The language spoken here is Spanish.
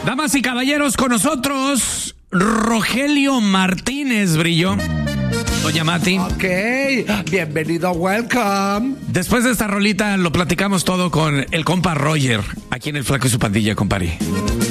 Damas y caballeros, con nosotros Rogelio Martínez Brillo. Doña Mati. Ok, bienvenido, welcome. Después de esta rolita lo platicamos todo con el compa Roger, aquí en El Flaco y su Pandilla, compari.